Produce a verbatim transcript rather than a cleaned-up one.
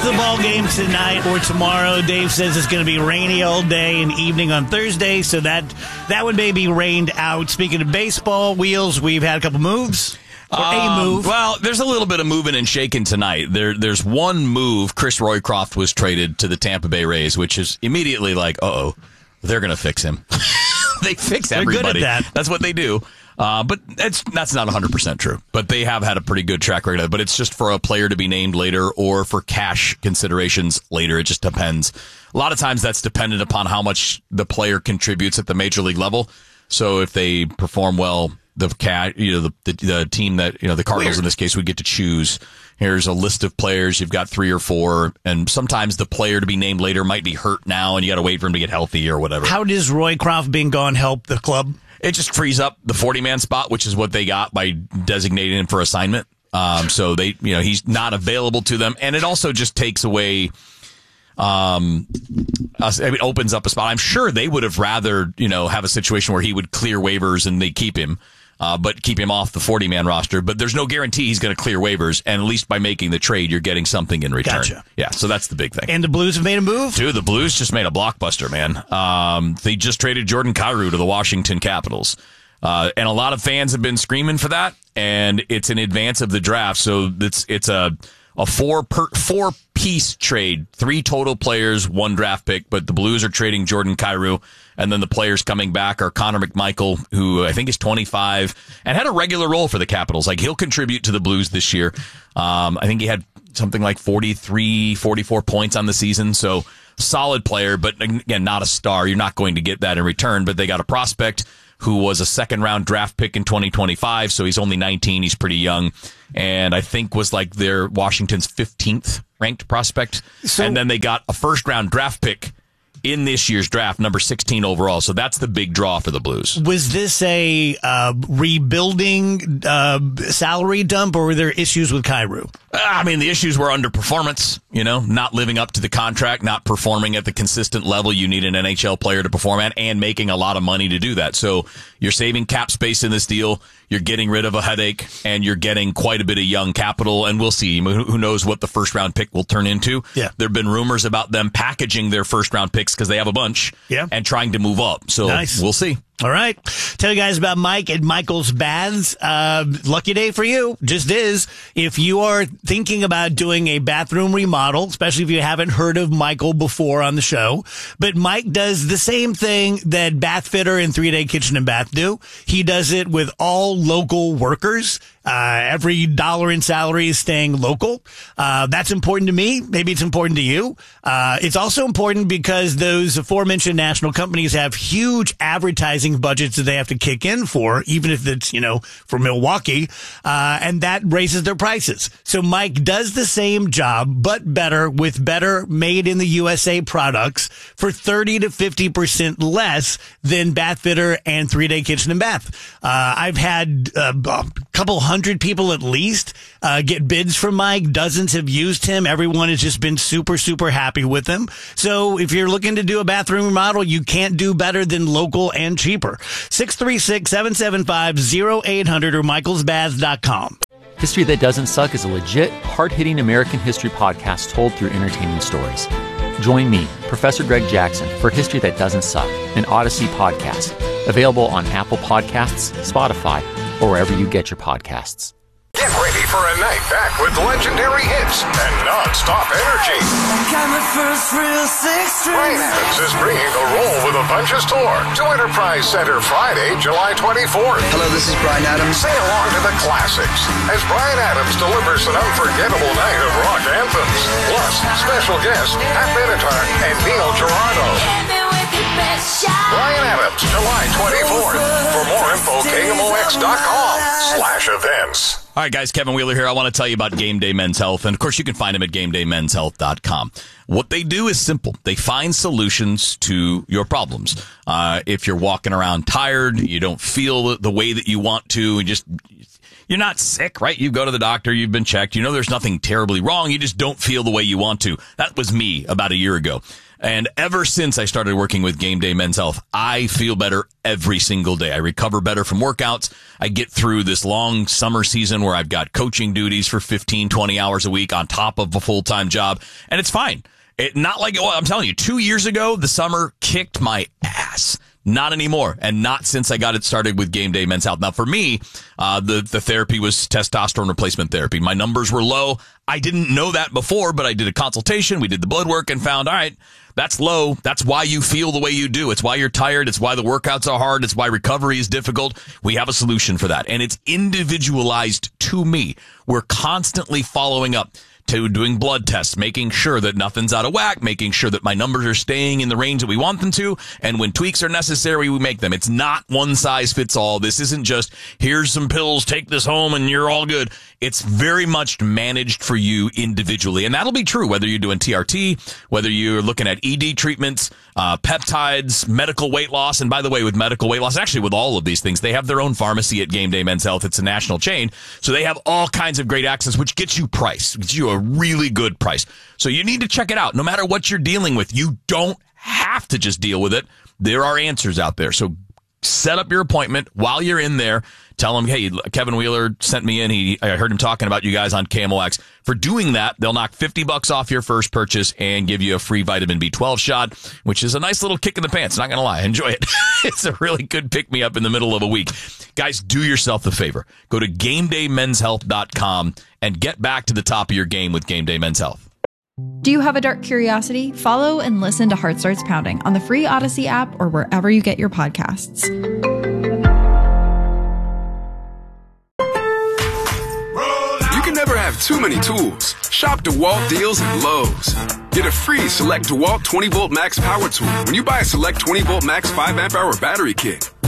to the ball game tonight or tomorrow. Dave says it's going to be rainy all day and evening on Thursday, so that that would maybe rained out. Speaking of baseball, Wheels, we've had a couple moves. Or a um, move. Well, there's a little bit of moving and shaking tonight. There, There's one move. Chris Roycroft was traded to the Tampa Bay Rays, which is immediately like, uh-oh, they're going to fix him. They fix They're everybody. good at that. That's what they do. Uh, but that's, that's not one hundred percent true. But they have had a pretty good track record. But it's just for a player to be named later or for cash considerations later. It just depends. A lot of times that's dependent upon how much the player contributes at the major league level. So if they perform well, the cat, you know, the, the the team that, you know, the Cardinals Weird. in this case would get to choose. Here's a list of players. You've got three or four, and sometimes the player to be named later might be hurt now, and you got to wait for him to get healthy or whatever. How does Roycroft being gone help the club? It just frees up the forty-man spot, which is what they got by designating him for assignment. Um, so they, you know, he's not available to them, and it also just takes away. Um, I mean, opens up a spot. I'm sure they would have rather, you know, have a situation where he would clear waivers and they keep him, uh, but keep him off the forty-man roster. But there's no guarantee he's going to clear waivers, and at least by making the trade, you're getting something in return. Gotcha. Yeah, so that's the big thing. And the Blues have made a move? Dude, the Blues just made a blockbuster, man. Um, they just traded Jordan Kyrou to the Washington Capitals. Uh, and a lot of fans have been screaming for that, and it's in advance of the draft, so it's it's a a four per four piece trade, three total players, one draft pick. But the Blues are trading Jordan Kyrou, and then the players coming back are Connor McMichael, who I think is twenty-five and had a regular role for the Capitals. Like, he'll contribute to the Blues this year. Um, I think he had something like forty-three, forty-four points on the season, so solid player, but again, not a star. You're not going to get that in return. But they got a prospect who was a second-round draft pick in twenty twenty-five, so he's only nineteen. He's pretty young, and I think was like their Washington's fifteenth ranked prospect. So, and then they got a first-round draft pick in this year's draft, number sixteen overall. So that's the big draw for the Blues. Was this a uh, rebuilding uh, salary dump, or were there issues with Kyrou? I mean, the issues were underperformance, you know, not living up to the contract, not performing at the consistent level you need an N H L player to perform at, and making a lot of money to do that. So you're saving cap space in this deal, you're getting rid of a headache, and you're getting quite a bit of young capital, and we'll see. Who knows what the first-round pick will turn into. Yeah. There have been rumors about them packaging their first-round picks because they have a bunch, yeah, and trying to move up. So nice. We'll see. All right. Tell you guys about Mike at Michael's Baths. Uh, lucky day for you. Just is. If you are thinking about doing a bathroom remodel, especially if you haven't heard of Michael before on the show, but Mike does the same thing that Bath Fitter and Three Day Kitchen and Bath do. He does it with all local workers. Uh, every dollar in salary is staying local. Uh, that's important to me. Maybe it's important to you. Uh, it's also important because those aforementioned national companies have huge advertising budgets that they have to kick in for, even if it's, you know, for Milwaukee. Uh, and that raises their prices. So Mike does the same job, but better with better made in the U S A products for thirty to fifty percent less than Bath Fitter and Three Day Kitchen and Bath. Uh, I've had uh, a couple hundred people at least uh, get bids from Mike. Dozens have used him. Everyone has just been super, super happy with him. So if you're looking to do a bathroom remodel, you can't do better than local and cheaper. six three six, seven seven five, zero eight hundred or michaels baths dot com. History That Doesn't Suck is a legit, hard-hitting American history podcast told through entertaining stories. Join me, Professor Greg Jackson, for History That Doesn't Suck, an Odyssey podcast. Available on Apple Podcasts, Spotify, or wherever you get your podcasts. Get ready for a night back with legendary hits and non-stop energy. Got my first real six Bryan Adams is bringing the Roll with a Bunches tour to Enterprise Center Friday, July twenty-fourth. Hello, this is Bryan Adams. Say along to the classics as Bryan Adams delivers an unforgettable night of rock anthems. Plus, special guests Pat Benatar and Neil Giraldo. Bryan Adams, July twenty-fourth. For more info, K M O X dot com slash events. All right, guys, Kevin Wheeler here. I want to tell you about Game Day Men's Health. And, of course, you can find them at game day men's health dot com. What they do is simple. They find solutions to your problems. Uh, if you're walking around tired, you don't feel the way that you want to, and just You're not sick, right? You go to the doctor, you've been checked, you know there's nothing terribly wrong, you just don't feel the way you want to. That was me about a year ago. And ever since I started working with Game Day Men's Health, I feel better every single day. I recover better from workouts. I get through this long summer season where I've got coaching duties for fifteen, twenty hours a week on top of a full-time job, and it's fine. It, not like, well, I'm telling you, two years ago, the summer kicked my ass. Not anymore, and not since I got it started with Game Day Men's Health. Now, for me, uh, the, the therapy was testosterone replacement therapy. My numbers were low. I didn't know that before, but I did a consultation. We did the blood work and found, all right, that's low. That's why you feel the way you do. It's why you're tired. It's why the workouts are hard. It's why recovery is difficult. We have a solution for that, and it's individualized to me. We're constantly following up to doing blood tests, making sure that nothing's out of whack, making sure that my numbers are staying in the range that we want them to, and when tweaks are necessary, we make them. It's not one size fits all. This isn't just, here's some pills, take this home, and you're all good. It's very much managed for you individually, and that'll be true whether you're doing T R T, whether you're looking at E D treatments, uh, peptides, medical weight loss, and by the way, with medical weight loss, actually with all of these things, they have their own pharmacy at Game Day Men's Health. It's a national chain, so they have all kinds of great access, which gets you price, gets you a really good price. So you need to check it out. No matter what you're dealing with, you don't have to just deal with it. There are answers out there. So set up your appointment while you're in there. Tell them, hey, Kevin Wheeler sent me in. He, I heard him talking about you guys on K M O X. For doing that, they'll knock fifty bucks off your first purchase and give you a free vitamin B twelve shot, which is a nice little kick in the pants. Not going to lie. Enjoy it. It's a really good pick-me-up in the middle of a week. Guys, do yourself a favor. Go to game day men's health dot com and get back to the top of your game with Game Day Men's Health. Do you have a dark curiosity? Follow and listen to Heart Starts Pounding on the free Odyssey app or wherever you get your podcasts. You can never have too many tools. Shop DeWalt deals at Lowe's. Get a free Select DeWalt twenty volt Max Power Tool when you buy a Select twenty volt Max five amp hour battery kit.